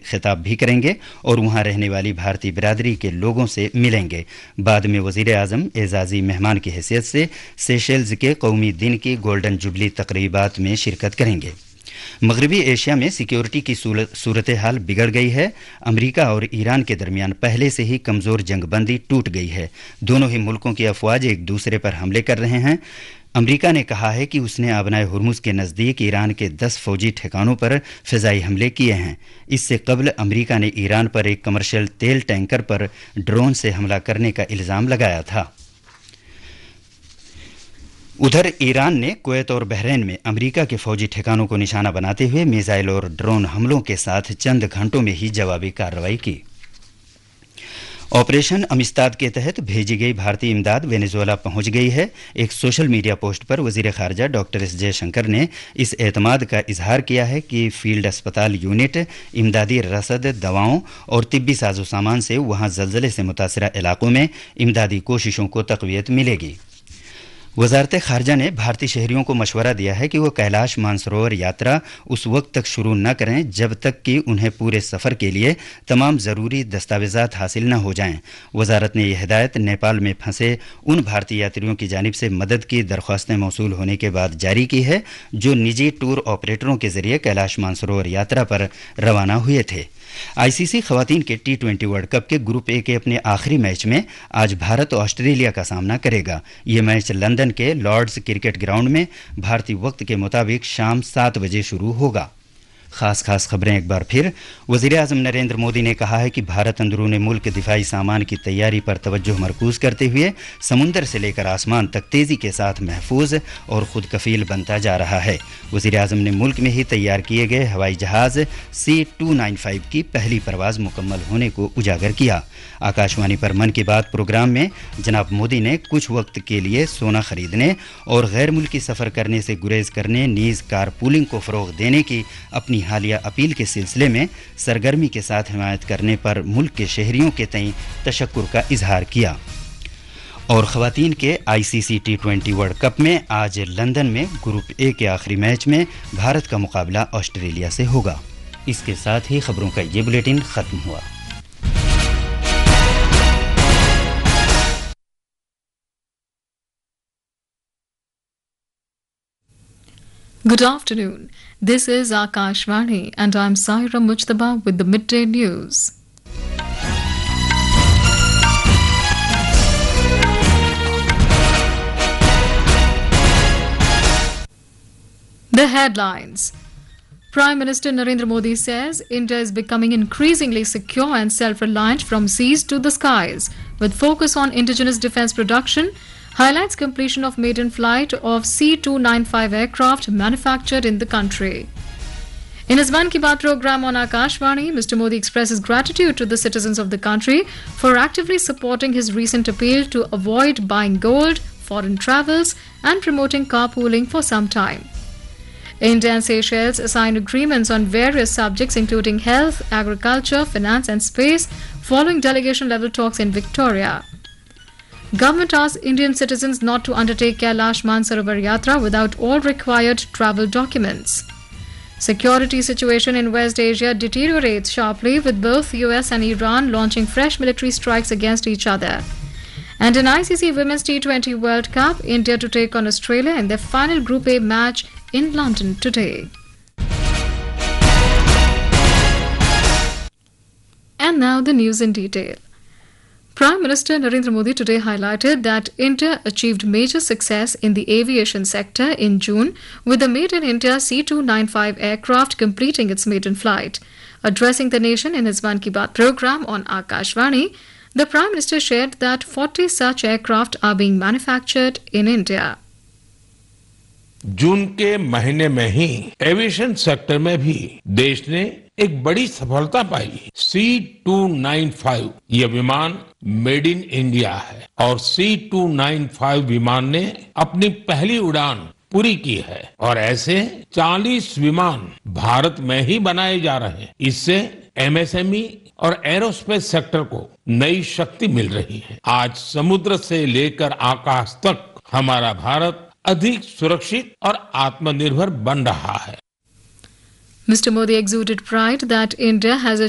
खिताब भी करेंगे और वहां रहने वाली भारतीय बिरादरी के लोगों से मिलेंगे। बाद में वजीर आजम एजाजी मेहमान की हैसियत से सेशेल्स के कौमी दिन की गोल्डन जुबली तकरीबात में शिरकत करेंगे। मगरबी एशिया में सिक्योरिटी की सूरत हाल बिगड़ गई है। अमेरिका और ईरान के दरमियान पहले से ही कमजोर जंगबंदी टूट गई है। दोनों ही मुल्कों की अफवाज एक दूसरे पर हमले कर रहे हैं। अमेरिका ने कहा है कि उसने आबनाए हुर्मुज के नज़दीक ईरान के 10 फौजी ठिकानों पर फ़िज़ाई हमले किए हैं। इससे कबल अमेरिका ने ईरान पर एक कमर्शियल तेल टैंकर पर ड्रोन से हमला करने का इल्ज़ाम लगाया था। उधर ईरान ने कुवैत और बहरीन में अमेरिका के फौजी ठिकानों को निशाना बनाते हुए मिसाइल और ड्रोन हमलों के साथ चंद घंटों में ही जवाबी कार्रवाई की। ऑपरेशन अमिस्ताद के तहत भेजी गई भारतीय इमदाद वेनेजुएला पहुंच गई है। एक सोशल मीडिया पोस्ट पर वजीर खारजा डॉक्टर एस जयशंकर ने इस एतमाद का इजहार किया है कि फील्ड अस्पताल यूनिट इमदादी रसद, दवाओं और तिब्बी साजो सामान से वहां जल्जले से मुतासरा इलाकों में इमदादी कोशिशों को तक़वियत मिलेगी। वजारत खारजा ने भारतीय शहरियों को मशवरा दिया है कि वो कैलाश मानसरोवर यात्रा उस वक्त तक शुरू न करें जब तक कि उन्हें पूरे सफ़र के लिए तमाम ज़रूरी दस्तावेज़ात हासिल न हो जाएं। वजारत ने यह हिदायत नेपाल में फंसे उन भारतीय यात्रियों की जानिब से मदद की दरख्वास्तें मौसूल होने के बाद जारी की है जो निजी टूर ऑपरेटरों के जरिए कैलाश मानसरोवर यात्रा पर रवाना हुए थे। आईसीसी खवातीन के T20 वर्ल्ड कप के ग्रुप ए के अपने आखिरी मैच में आज भारत ऑस्ट्रेलिया का सामना करेगा। ये मैच लंदन के लॉर्ड्स क्रिकेट ग्राउंड में भारतीय वक्त के मुताबिक शाम 7 बजे शुरू होगा। खास खबरें एक बार फिर। वज़ीर आज़म नरेंद्र मोदी ने कहा है कि भारत अंदरूनी मुल्क दिफाई सामान की तैयारी पर तवज्जो मरकूज करते हुए समुंदर से लेकर आसमान तक तेज़ी के साथ महफूज और खुद कफील बनता जा रहा है। वज़ीर आज़म ने मुल्क में ही तैयार किए गए हवाई जहाज़ C295 की पहली परवाज़ मुकम्मल होने को उजागर किया। आकाशवाणी पर मन की बात प्रोग्राम में जनाब मोदी ने कुछ वक्त के लिए सोना खरीदने और गैर मुल्की सफ़र करने से गुरेज करने नीज़ कार पूलिंग को फ़रोग़ देने की अपनी हालिया अपील के सिलसिले में सरगर्मी के साथ हिमायत करने पर मुल्क के शहरियों के तई तशक्कुर का इजहार किया। और ख़वातीन के आईसीसी T20 वर्ल्ड कप में आज लंदन में ग्रुप ए के आखिरी मैच में भारत का मुकाबला ऑस्ट्रेलिया से होगा। इसके साथ ही खबरों का ये बुलेटिन ख़त्म हुआ। Good afternoon. This is Akashvani and I'm Saira Mujtaba with the midday news. The headlines. Prime Minister Narendra Modi says India is becoming increasingly secure and self-reliant from seas to the skies, with focus on indigenous defence production. Highlights completion of maiden flight of C295 aircraft manufactured in the country. In his Man Ki Baat program on Akashvani, Mr. Modi expresses gratitude to the citizens of the country for actively supporting his recent appeal to avoid buying gold, foreign travels and promoting carpooling for some time. India and Seychelles signed agreements on various subjects including health, agriculture, finance and space following delegation-level talks in Victoria. Government asks Indian citizens not to undertake Kailash Mansarovar Yatra without all required travel documents. Security situation in West Asia deteriorates sharply with both US and Iran launching fresh military strikes against each other. And in ICC Women's T20 World Cup, India to take on Australia in their final Group A match in London today. And now the news in detail. Prime Minister Narendra Modi today highlighted that India achieved major success in the aviation sector in June with the Made in India C295 aircraft completing its maiden flight. Addressing the nation in his Man Ki Baat program on Akashvani, the Prime Minister shared that 40 such aircraft are being manufactured in India. जून के महीने में ही aviation sector में भी देश ने एक बड़ी सफलता पाई। C295 यह विमान मेड इन इंडिया है और C295 विमान ने अपनी पहली उड़ान पूरी की है और ऐसे 40 विमान भारत में ही बनाए जा रहे हैं। इससे एमएसएमई और एरोस्पेस सेक्टर को नई शक्ति मिल रही है। आज समुद्र से लेकर आकाश तक हमारा भारत अधिक सुरक्षित और आत्मनिर्भर बन रहा है। Mr. Modi exuded pride that India has